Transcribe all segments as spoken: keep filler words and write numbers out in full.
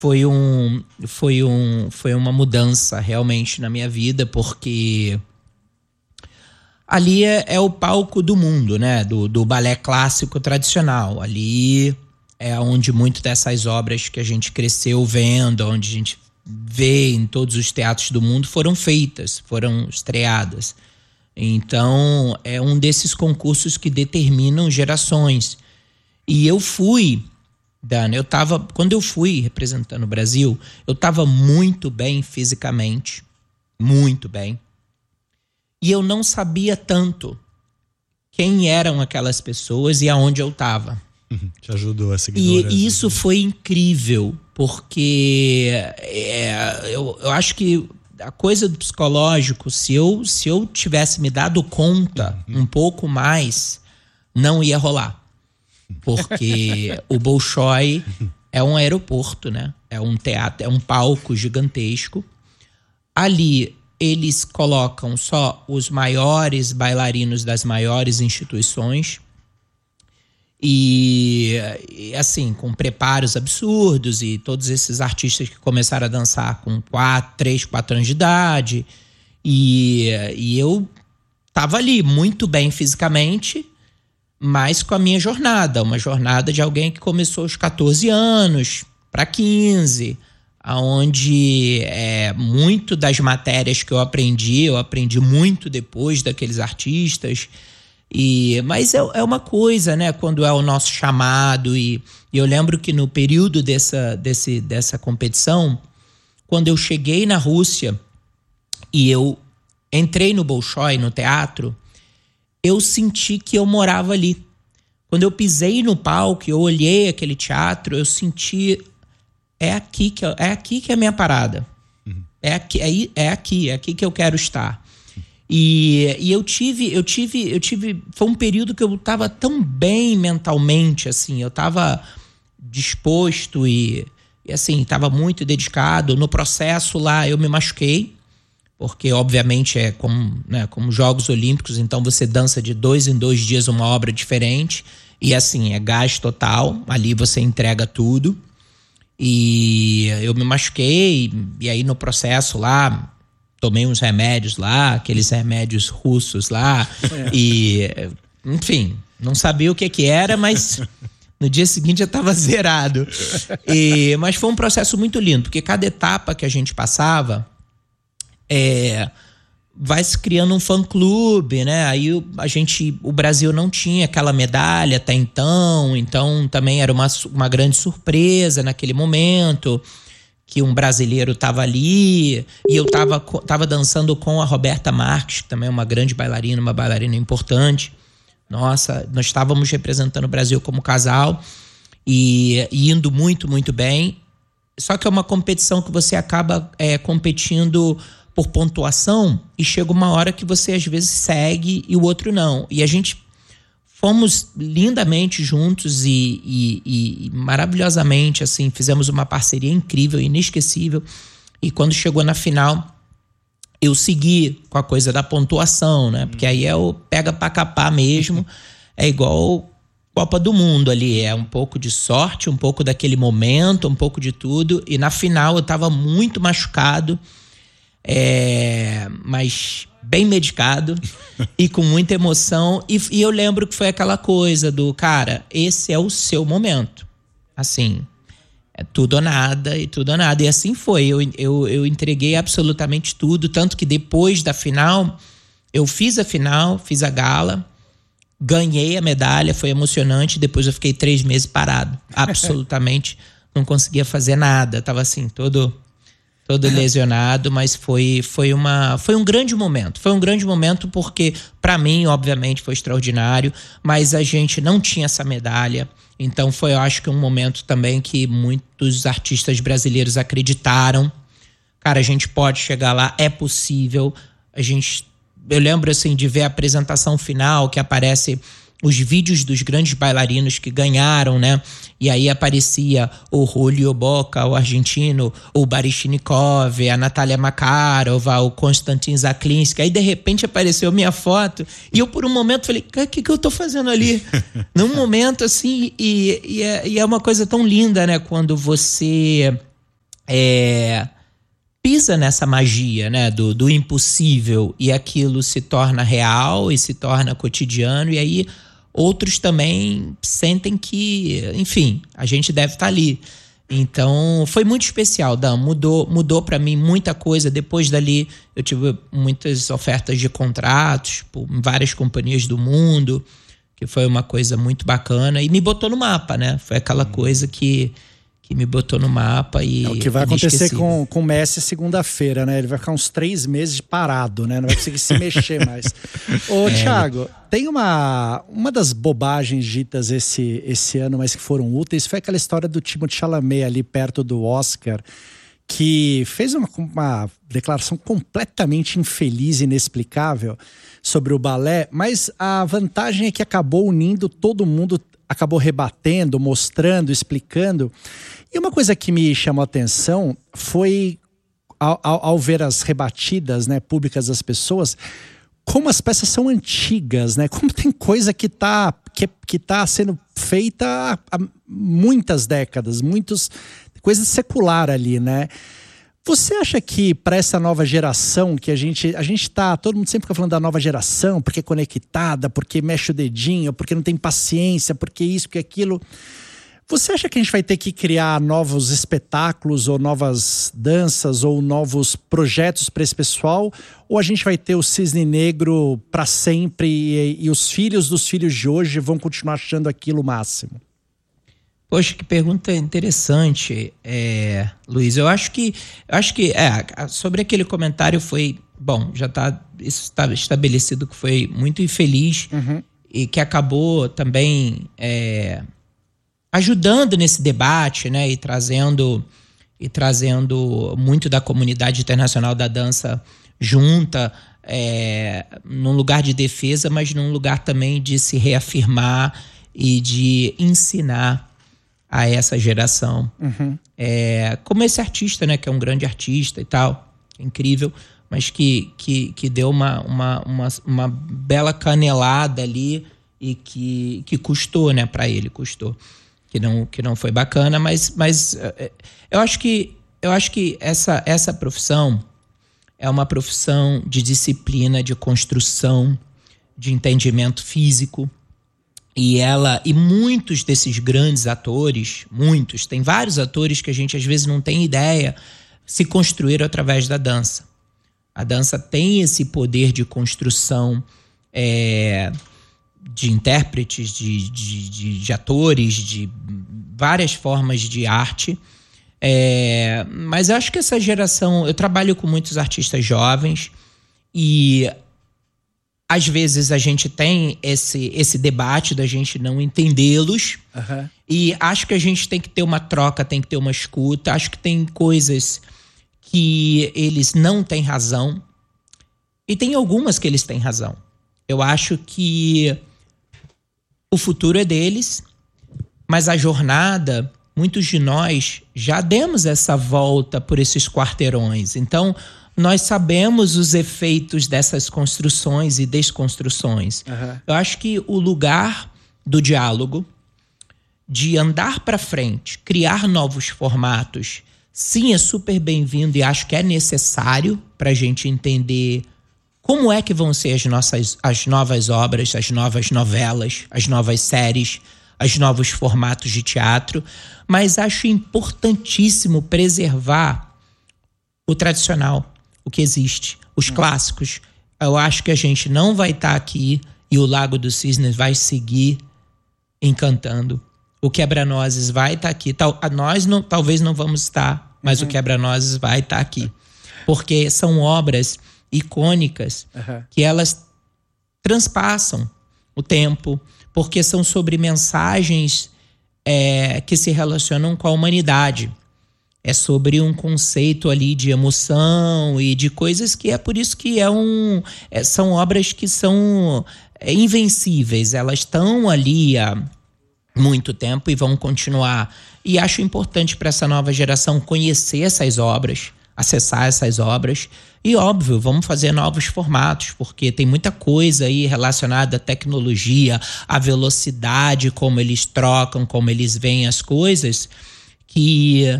foi um, foi um, foi uma mudança realmente na minha vida, porque ali é, é o palco do mundo, né? Do, do balé clássico tradicional. Ali é onde muitas dessas obras que a gente cresceu vendo, onde a gente vê em todos os teatros do mundo, foram feitas, foram estreadas. Então, é um desses concursos que determinam gerações. E eu fui, Dana, eu tava, quando eu fui representando o Brasil, eu estava muito bem fisicamente, muito bem. E eu não sabia tanto quem eram aquelas pessoas e aonde eu estava. Te ajudou a seguir. E, e isso foi incrível, porque é, eu, eu acho que a coisa do psicológico, se eu, se eu tivesse me dado conta uhum. um pouco mais, não ia rolar. Porque o Bolshoi é um aeroporto, né? É um teatro, é um palco gigantesco. Ali eles colocam só os maiores bailarinos das maiores instituições. E, e assim, com preparos absurdos, e todos esses artistas que começaram a dançar com quatro, três, quatro anos de idade. E, e eu tava ali muito bem fisicamente, mas com a minha jornada, uma jornada de alguém que começou aos catorze anos para quinze, onde é, muito das matérias que eu aprendi, eu aprendi muito depois daqueles artistas. E, mas é, é uma coisa, né? Quando é o nosso chamado. E, e eu lembro que no período dessa, desse, dessa competição, quando eu cheguei na Rússia e eu entrei no Bolshoi, no teatro, eu senti que eu morava ali. Quando eu pisei no palco e eu olhei aquele teatro, eu senti, é aqui que, eu, é aqui que é a minha parada. Uhum. É, aqui, é, é aqui, é aqui que eu quero estar. E, e eu tive, eu tive, eu tive, foi um período que eu estava tão bem mentalmente, assim, eu estava disposto e, e assim, estava muito dedicado. No processo lá eu me machuquei, porque obviamente é como, né, como Jogos Olímpicos, então você dança de dois em dois dias uma obra diferente, e assim, é gás total, ali você entrega tudo. E eu me machuquei, e aí no processo lá, tomei uns remédios lá, aqueles remédios russos lá, é. E, enfim, não sabia o que que era, mas no dia seguinte eu estava zerado. E, mas foi um processo muito lindo, porque cada etapa que a gente passava, é, vai se criando um fã-clube, né? Aí a gente, o Brasil não tinha aquela medalha até então, então também era uma, uma grande surpresa naquele momento, que um brasileiro estava ali, e eu estava tava dançando com a Roberta Marques, que também é uma grande bailarina, uma bailarina importante. Nossa, nós estávamos representando o Brasil como casal, e, e indo muito, muito bem. Só que é uma competição que você acaba é, competindo por pontuação, e chega uma hora que você às vezes segue e o outro não. E a gente fomos lindamente juntos e, e, e maravilhosamente, assim, fizemos uma parceria incrível, inesquecível. E quando chegou na final, eu segui com a coisa da pontuação, né? Porque aí é o pega pra capar mesmo. É igual Copa do Mundo ali. É um pouco de sorte, um pouco daquele momento, um pouco de tudo. E na final eu tava muito machucado, é, mas bem medicado e com muita emoção. E, e eu lembro que foi aquela coisa do, cara, esse é o seu momento. Assim, é tudo ou nada e tudo ou nada. E assim foi. Eu, eu, eu entreguei absolutamente tudo. Tanto que depois da final, eu fiz a final, fiz a gala, ganhei a medalha, foi emocionante. Depois eu fiquei três meses parado. Absolutamente não conseguia fazer nada. Tava assim, todo... todo lesionado, mas foi, foi, uma, foi um grande momento. Foi um grande momento porque, para mim, obviamente, foi extraordinário, mas a gente não tinha essa medalha. Então foi, eu acho que um momento também que muitos artistas brasileiros acreditaram. Cara, a gente pode chegar lá, é possível. A gente, eu lembro assim, de ver a apresentação final, que aparece os vídeos dos grandes bailarinos que ganharam, né? E aí aparecia o Julio Boca, o argentino, o Baryshnikov, a Natália Makarova, o Konstantin Zaklinski. Aí, de repente, apareceu minha foto e eu, por um momento, falei, o que, que eu tô fazendo ali? Num momento, assim, e, e, é, e é uma coisa tão linda, né? Quando você é, pisa nessa magia, né, do, do impossível, e aquilo se torna real e se torna cotidiano, e aí outros também sentem que, enfim, a gente deve estar ali. Então, foi muito especial, Dan. Mudou, mudou para mim muita coisa. Depois dali, eu tive muitas ofertas de contratos por várias companhias do mundo, que foi uma coisa muito bacana. E me botou no mapa, né? Foi aquela coisa que, que me botou no mapa e... É o que vai acontecer com, com o Messi segunda-feira, né? Ele vai ficar uns três meses parado, né? Não vai conseguir se mexer mais. Ô, é, Thiago, tem uma, uma das bobagens ditas esse, esse ano, mas que foram úteis, foi aquela história do Timothée Chalamet ali perto do Oscar, que fez uma, uma declaração completamente infeliz e inexplicável sobre o balé, mas a vantagem é que acabou unindo todo mundo, acabou rebatendo, mostrando, explicando. E uma coisa que me chamou a atenção foi, ao, ao, ao ver as rebatidas, né, públicas das pessoas, como as peças são antigas, né? Como tem coisa que está que, que tá sendo feita há, há muitas décadas, muitos, coisa secular ali, né? Você acha que para essa nova geração que a gente a gente tá, todo mundo sempre fica falando da nova geração, porque é conectada, porque mexe o dedinho, porque não tem paciência, porque isso, porque aquilo. Você acha que a gente vai ter que criar novos espetáculos ou novas danças ou novos projetos para esse pessoal? Ou a gente vai ter o Cisne Negro para sempre e, e os filhos dos filhos de hoje vão continuar achando aquilo o máximo? Poxa, que pergunta interessante, é, Luiz. Eu acho que, eu acho que é, sobre aquele comentário foi... Bom, já está isso está estabelecido que foi muito infeliz, uhum. E que acabou também... É, ajudando nesse debate, né, e trazendo, e trazendo muito da comunidade internacional da dança junta, é, num lugar de defesa, mas num lugar também de se reafirmar e de ensinar a essa geração. Uhum. É, como esse artista, né, que é um grande artista e tal, incrível, mas que, que, que deu uma, uma, uma, uma bela canelada ali e que, que custou, né, para ele, custou. Que não, que não foi bacana, mas, mas eu acho que, eu acho que essa, essa profissão é uma profissão de disciplina, de construção, de entendimento físico. E ela, e muitos desses grandes atores, muitos, tem vários atores que a gente às vezes não tem ideia, se construíram através da dança. A dança tem esse poder de construção, é, de intérpretes, de, de, de, de atores, de várias formas de arte. É, mas eu acho que essa geração... Eu trabalho com muitos artistas jovens e às vezes a gente tem esse, esse debate da gente não entendê-los. Uhum. E acho que a gente tem que ter uma troca, tem que ter uma escuta. Acho que tem coisas que eles não têm razão e tem algumas que eles têm razão. Eu acho que o futuro é deles, mas a jornada, muitos de nós já demos essa volta por esses quarteirões. Então, nós sabemos os efeitos dessas construções e desconstruções. Uhum. Eu acho que o lugar do diálogo, de andar para frente, criar novos formatos, sim, é super bem-vindo e acho que é necessário para a gente entender como é que vão ser as nossas as novas obras, as novas novelas, as novas séries, os novos formatos de teatro, mas acho importantíssimo preservar o tradicional, o que existe, os hum. clássicos. Eu acho que a gente não vai estar aqui e o Lago dos Cisnes vai seguir encantando. O Quebra-Nozes vai estar aqui. Tal, nós não, talvez não vamos estar, mas uhum. o Quebra-Nozes vai estar aqui. Porque são obras icônicas, uhum. que elas transpassam o tempo, porque são sobre mensagens é, que se relacionam com a humanidade. É sobre um conceito ali de emoção e de coisas que é por isso que é um, é, são obras que são é, invencíveis. Elas estão ali há muito tempo e vão continuar. E acho importante para essa nova geração conhecer essas obras, acessar essas obras. E, óbvio, vamos fazer novos formatos, porque tem muita coisa aí relacionada à tecnologia, à velocidade, como eles trocam, como eles veem as coisas, que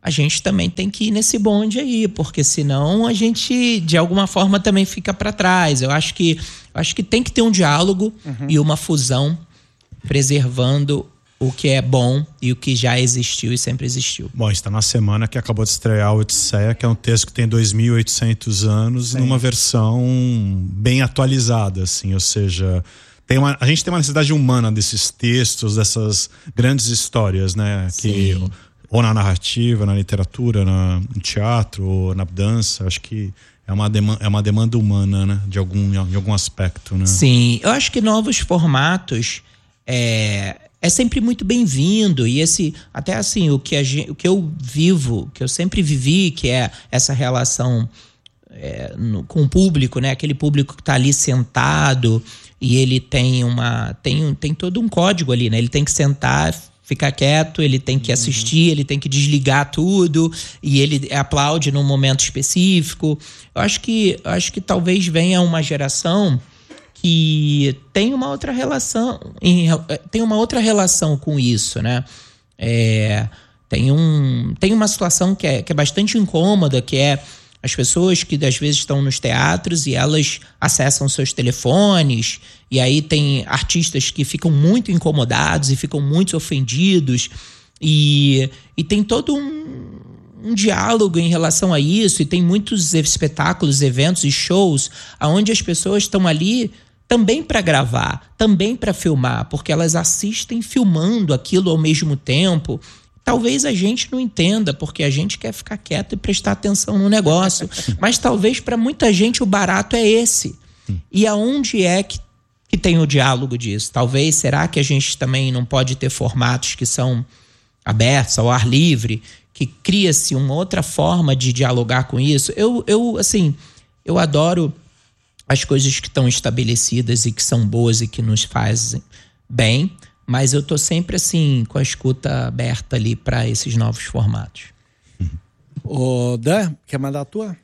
a gente também tem que ir nesse bonde aí, porque senão a gente, de alguma forma, também fica para trás. Eu acho que, eu acho que tem que ter um diálogo uhum. e uma fusão, preservando o que é bom e o que já existiu e sempre existiu. Bom, está na semana que acabou de estrear o Odisseia, que é um texto que tem dois mil e oitocentos anos, Sim. numa versão bem atualizada, assim, ou seja... Tem uma, a gente tem uma necessidade humana desses textos, dessas grandes histórias, né? Que, ou na narrativa, na literatura, na, no teatro, ou na dança. Acho que é uma demanda, é uma demanda humana, né? De algum, de algum aspecto, né? Sim, eu acho que novos formatos é, é sempre muito bem-vindo. E esse, até assim, o que, a gente, o que eu vivo, que eu sempre vivi, que é essa relação é, no, com o público, né? Aquele público que está ali sentado... E ele tem uma tem, tem todo um código ali, né? Ele tem que sentar, ficar quieto, ele tem que assistir, ele tem que desligar tudo e ele aplaude num momento específico. Eu acho que, eu acho que talvez venha uma geração que tem uma outra relação, tem uma outra relação com isso, né? É, tem, um, tem uma situação que é, que é bastante incômoda, que é as pessoas que às vezes estão nos teatros e elas acessam seus telefones, e aí tem artistas que ficam muito incomodados e ficam muito ofendidos, e, e tem todo um, um diálogo em relação a isso, e tem muitos espetáculos, eventos e shows onde as pessoas estão ali também para gravar, também para filmar, porque elas assistem filmando aquilo ao mesmo tempo. Talvez a gente não entenda, porque a gente quer ficar quieto e prestar atenção no negócio. Mas talvez para muita gente o barato é esse. E aonde é que, que tem o diálogo disso? Talvez, será que a gente também não pode ter formatos que são abertos, ao ar livre, que cria-se uma outra forma de dialogar com isso? Eu, eu, assim, eu adoro as coisas que estão estabelecidas e que são boas e que nos fazem bem, mas eu tô sempre assim, com a escuta aberta ali para esses novos formatos. Ô, Dan, quer mandar a tua?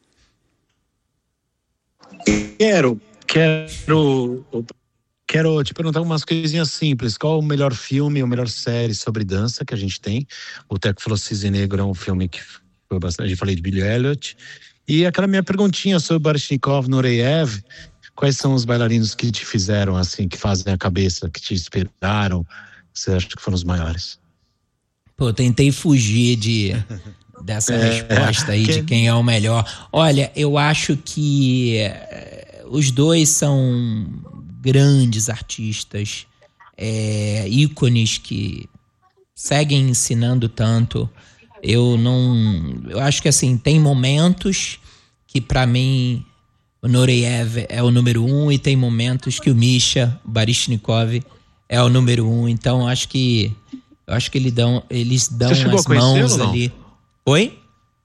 Quero, quero, quero te perguntar umas coisinhas simples. Qual o melhor filme, ou melhor série sobre dança que a gente tem? O Teco falou Cisne Negro é um filme que foi bastante, eu falei de Billy Elliot. E aquela minha perguntinha sobre Baryshnikov, Nureyev, quais são os bailarinos que te fizeram assim, que fazem a cabeça, que te inspiraram, que você acha que foram os maiores? Pô, eu tentei fugir de, dessa é, resposta aí, que... de quem é o melhor. Olha, eu acho que é, os dois são grandes artistas, é, ícones que seguem ensinando tanto. Eu não... Eu acho que assim, tem momentos que pra mim... O Nureyev é o número um e tem momentos que o Misha, o Baryshnikov, é o número um. Então, acho que eu acho que eles dão, eles dão as mãos ali. Oi?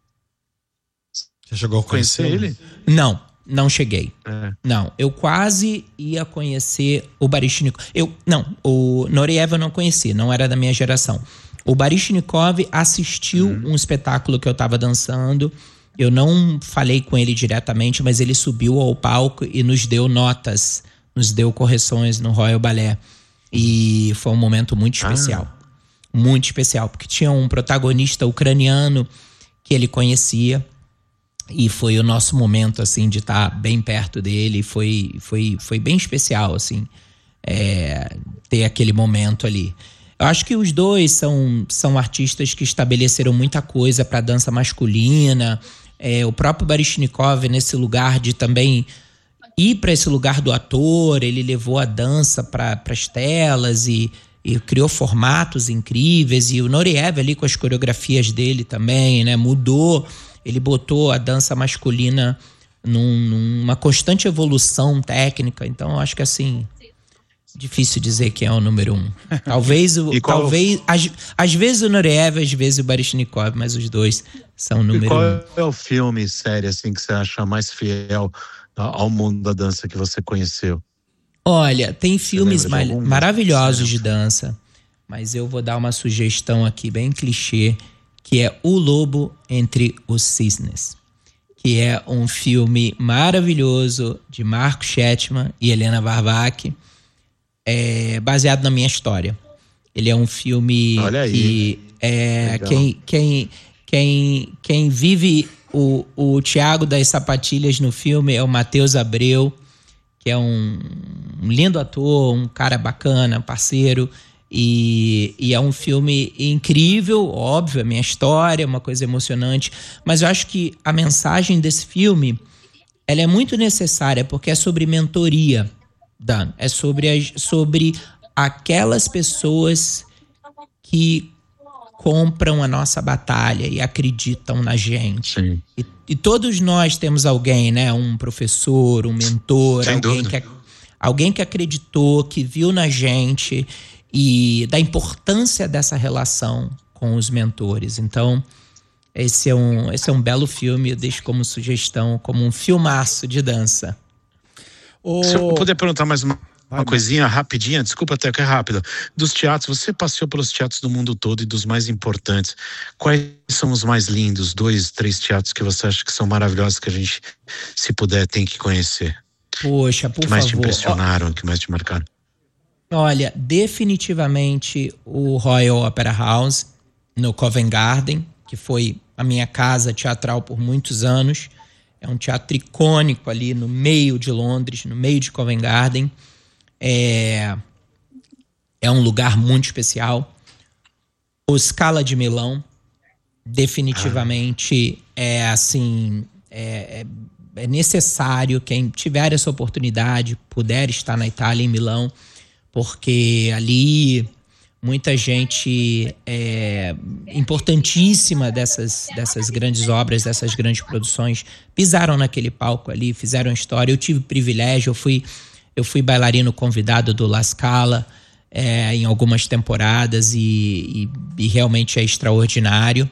Você chegou a conhecer ele? Não, não cheguei. É. Não, eu quase ia conhecer o Baryshnikov. Eu, não, o Nureyev eu não conheci, não era da minha geração. O Baryshnikov assistiu uhum. um espetáculo que eu estava dançando. Eu não falei com ele diretamente, mas ele subiu ao palco e nos deu notas, nos deu correções no Royal Ballet. E foi um momento muito especial. Ah. Muito especial, porque tinha um protagonista ucraniano que ele conhecia. E foi o nosso momento, assim, de estar bem perto dele. Foi, foi, foi bem especial, assim, é, ter aquele momento ali. Eu acho que os dois são, são artistas que estabeleceram muita coisa para a dança masculina. É, o próprio Baryshnikov, nesse lugar de também ir para esse lugar do ator, ele levou a dança para as telas e, e criou formatos incríveis. E o Nureyev ali com as coreografias dele também, né, mudou. Ele botou a dança masculina num, numa constante evolução técnica. Então, eu acho que assim... Difícil dizer quem é o número um. Talvez o. talvez, às, às vezes o Nureyev, às vezes o Baryshnikov, mas os dois são o número e qual um. Qual é o filme, série, assim, que você acha mais fiel ao mundo da dança que você conheceu? Olha, tem filmes ma- maravilhosos de dança, mas eu vou dar uma sugestão aqui bem clichê, que é O Lobo Entre os Cisnes, que é um filme maravilhoso de Marco Chetman e Helena Barbach. É baseado na minha história. Ele é um filme Olha aí, que é, quem, quem, Quem, quem vive o, o Tiago das Sapatilhas no filme é o Matheus Abreu, que é um, um lindo ator, um cara bacana, parceiro. E, e é um filme incrível, óbvio, a minha história, uma coisa emocionante. Mas eu acho que a mensagem desse filme, ela é muito necessária, porque é sobre mentoria, Dan. É sobre, as, sobre aquelas pessoas que compram a nossa batalha e acreditam na gente. E, e todos nós temos alguém, né? Um professor, um mentor, alguém que, alguém que acreditou, que viu na gente, e da importância dessa relação com os mentores. Então, esse é um, esse é um belo filme, eu deixo como sugestão, como um filmaço de dança. O... Se eu puder perguntar mais uma, Vai, uma coisinha rapidinha, desculpa até que é rápido. Dos teatros, você passeou pelos teatros do mundo todo e dos mais importantes. Quais são os mais lindos? Dois, três teatros que você acha que são maravilhosos, que a gente, se puder, tem que conhecer? Poxa, por favor. Que mais te impressionaram, oh. que mais te marcaram? Olha, definitivamente o Royal Opera House, no Covent Garden, que foi a minha casa teatral por muitos anos. É um teatro icônico ali no meio de Londres, no meio de Covent Garden. É, é um lugar muito especial. O Scala de Milão, definitivamente ah. é assim, é, é necessário, quem tiver essa oportunidade, puder estar na Itália, em Milão, porque ali muita gente é, importantíssima dessas, dessas grandes obras, dessas grandes produções, pisaram naquele palco ali, fizeram história. Eu tive privilégio, eu fui, eu fui bailarino convidado do La Scala é, em algumas temporadas e, e, e realmente é extraordinário.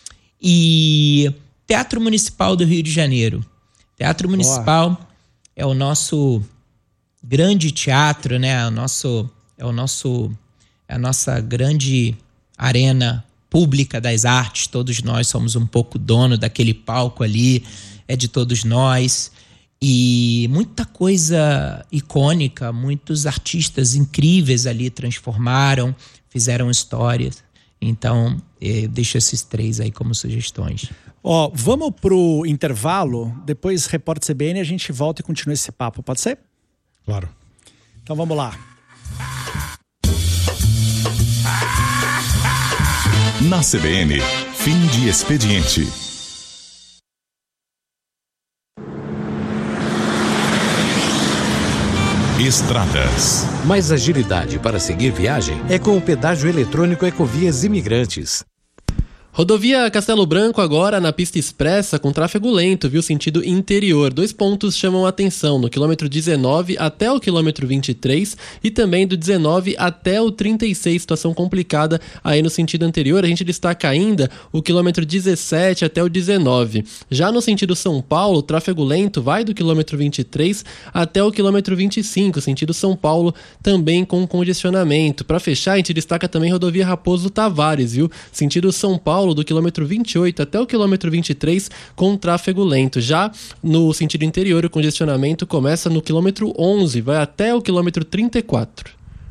E Teatro Municipal do Rio de Janeiro. Teatro Municipal Boa. é o nosso grande teatro, né? O nosso, é o nosso, é a nossa grande arena pública das artes. Todos nós somos um pouco dono daquele palco ali, é de todos nós. E muita coisa icônica, muitos artistas incríveis ali transformaram, fizeram histórias. Então, eu deixo esses três aí como sugestões. Ó, vamos pro intervalo, depois Repórter C B N, a gente volta e continua esse papo, pode ser? Claro. Então vamos lá. Na C B N, fim de expediente. Estradas. Mais agilidade para seguir viagem é com o pedágio eletrônico Ecovias Imigrantes. Rodovia Castelo Branco agora na pista expressa com tráfego lento, viu? Sentido interior. Dois pontos chamam a atenção, no quilômetro dezenove até o quilômetro vinte e três e também do dezenove até o trinta e seis, situação complicada aí no sentido anterior. A gente destaca ainda o quilômetro dezessete até o dezenove. Já no sentido São Paulo, o tráfego lento vai do quilômetro vinte e três até o quilômetro vinte e cinco, sentido São Paulo também com congestionamento. Para fechar, a gente destaca também rodovia Raposo Tavares, viu? Sentido São Paulo, do quilômetro vinte e oito até o quilômetro vinte e três com tráfego lento. Já no sentido interior, o congestionamento começa no quilômetro onze, vai até o quilômetro trinta e quatro.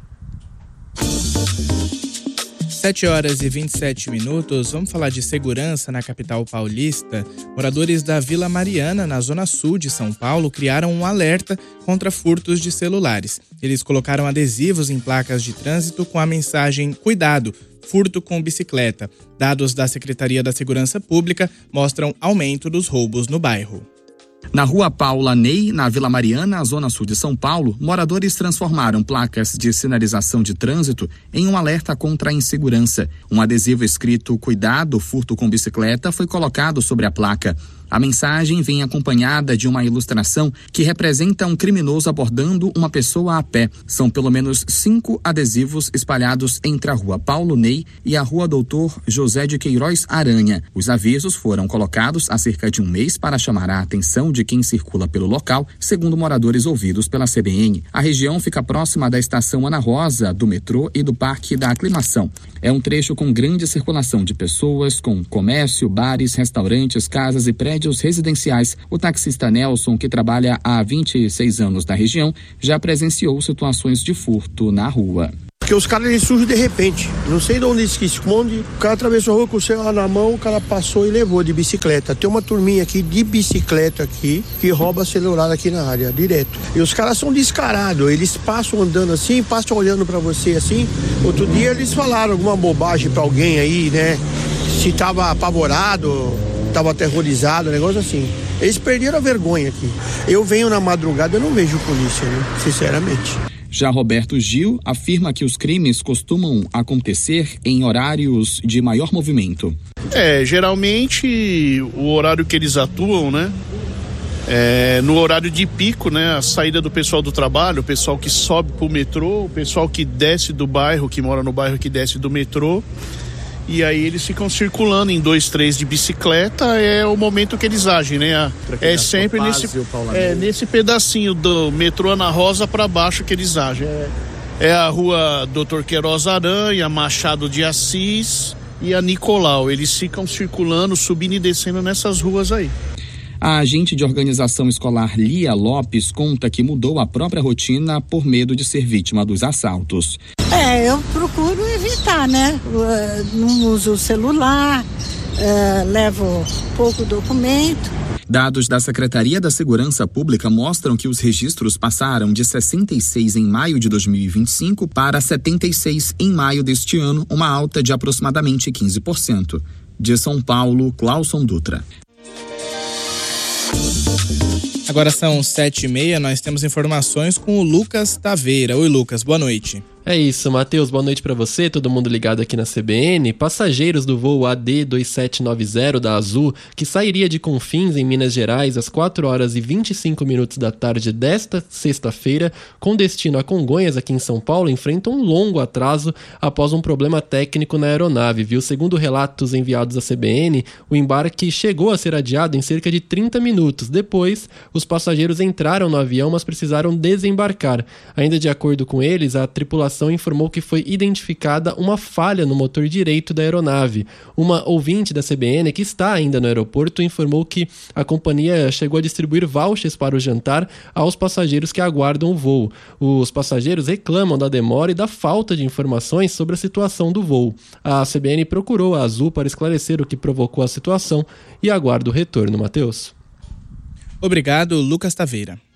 sete horas e vinte e sete minutos, vamos falar de segurança na capital paulista. Moradores da Vila Mariana, na zona sul de São Paulo, criaram um alerta contra furtos de celulares. Eles colocaram adesivos em placas de trânsito com a mensagem "Cuidado, furto com bicicleta". Dados da Secretaria da Segurança Pública mostram aumento dos roubos no bairro. Na rua Paula Ney, na Vila Mariana, zona sul de São Paulo, moradores transformaram placas de sinalização de trânsito em um alerta contra a insegurança. Um adesivo escrito "Cuidado, furto com bicicleta" foi colocado sobre a placa. A mensagem vem acompanhada de uma ilustração que representa um criminoso abordando uma pessoa a pé. São pelo menos cinco adesivos espalhados entre a rua Paulo Ney e a rua Doutor José de Queiroz Aranha. Os avisos foram colocados há cerca de um mês para chamar a atenção de quem circula pelo local, segundo moradores ouvidos pela C B N. A região fica próxima da estação Ana Rosa, do metrô e do Parque da Aclimação. É um trecho com grande circulação de pessoas, com comércio, bares, restaurantes, casas e prédios residenciais. O taxista Nelson, que trabalha há vinte e seis anos na região, já presenciou situações de furto na rua. Porque os caras eles surgem de repente. Não sei de onde se esconde. O cara atravessou a rua com o celular na mão, o cara passou e levou de bicicleta. Tem uma turminha aqui de bicicleta aqui que rouba celular aqui na área, direto. E os caras são descarados. Eles passam andando assim, passam olhando pra você assim. Outro dia eles falaram alguma bobagem pra alguém aí, né? Se tava apavorado, tava aterrorizado, um negócio assim. Eles perderam a vergonha aqui. Eu venho na madrugada, eu não vejo polícia, né? Sinceramente. Já Roberto Gil afirma que os crimes costumam acontecer em horários de maior movimento. É, geralmente o horário que eles atuam, né? É, no horário de pico, né? A saída do pessoal do trabalho, o pessoal que sobe pro metrô, o pessoal que desce do bairro, que mora no bairro que desce do metrô. E aí eles ficam circulando em dois, três de bicicleta, é o momento que eles agem, né? É sempre nesse, é, nesse pedacinho do metrô Ana Rosa para baixo que eles agem. É, é a rua doutor Queiroz Aranha, Machado de Assis e a Nicolau. Eles ficam circulando, subindo e descendo nessas ruas aí. A agente de organização escolar Lia Lopes conta que mudou a própria rotina por medo de ser vítima dos assaltos. É, eu procuro evitar, né? Não uso o celular, é, levo pouco documento. Dados da Secretaria da Segurança Pública mostram que os registros passaram de sessenta e seis em maio de dois mil e vinte e cinco para setenta e seis em maio deste ano, uma alta de aproximadamente quinze por cento. De São Paulo, Clauson Dutra. Agora são sete e meia, nós temos informações com o Lucas Taveira. Oi, Lucas, boa noite. É isso, Matheus, boa noite pra você, todo mundo ligado aqui na C B N. Passageiros do voo A D dois sete nove zero da Azul, que sairia de Confins, em Minas Gerais, às quatro horas e vinte e cinco minutos da tarde desta sexta-feira, com destino a Congonhas, aqui em São Paulo, enfrentam um longo atraso após um problema técnico na aeronave, viu? Segundo relatos enviados à C B N, o embarque chegou a ser adiado em cerca de trinta minutos. Depois, os passageiros entraram no avião, mas precisaram desembarcar. Ainda de acordo com eles, a tripulação informou que foi identificada uma falha no motor direito da aeronave. Uma ouvinte da C B N, que está ainda no aeroporto, informou que a companhia chegou a distribuir vouchers para o jantar aos passageiros que aguardam o voo. Os passageiros reclamam da demora e da falta de informações sobre a situação do voo. A C B N procurou a Azul para esclarecer o que provocou a situação e aguarda o retorno, Matheus. Obrigado, Lucas Taveira.